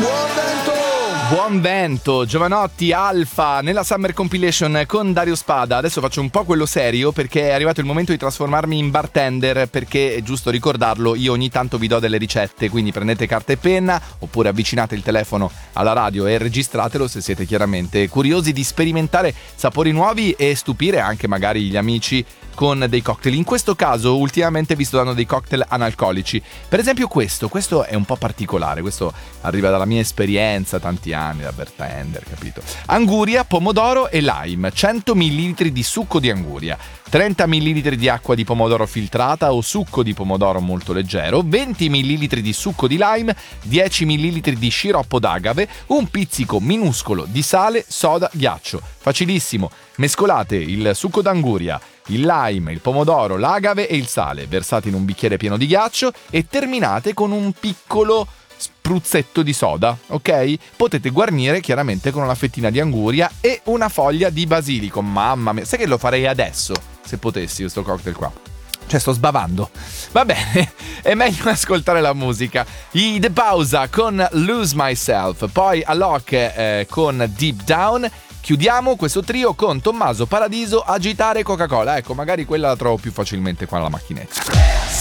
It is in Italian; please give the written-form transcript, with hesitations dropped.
Buon vento, Giovanotti, Alfa, nella Summer Compilation con Dario Spada. Adesso faccio un po' quello serio perché è arrivato il momento di trasformarmi in bartender, perché è giusto ricordarlo, io ogni tanto vi do delle ricette, quindi prendete carta e penna oppure avvicinate il telefono alla radio e registratelo se siete chiaramente curiosi di sperimentare sapori nuovi e stupire anche magari gli amici con dei cocktail. In questo caso ultimamente vi sto dando dei cocktail analcolici. Per esempio questo è un po' particolare, questo arriva dalla mia esperienza, tanti anni da bartender, capito? Anguria, pomodoro e lime, 100 ml di succo di anguria, 30 ml di acqua di pomodoro filtrata o succo di pomodoro molto leggero, 20 ml di succo di lime, 10 ml di sciroppo d'agave, un pizzico minuscolo di sale, soda, ghiaccio. Facilissimo, mescolate il succo d'anguria, il lime, il pomodoro, l'agave e il sale, versate in un bicchiere pieno di ghiaccio e terminate con un piccolo spruzzetto di soda, ok? Potete guarnire chiaramente con una fettina di anguria e una foglia di basilico. Mamma mia, sai che lo farei adesso, se potessi, questo cocktail qua. Cioè sto sbavando. Va bene, è meglio ascoltare la musica. I The Pausa con Lose Myself, poi Alok con Deep Down. Chiudiamo questo trio con Tommaso Paradiso, Agitare Coca-Cola. Ecco, magari quella la trovo più facilmente qua alla macchinetta.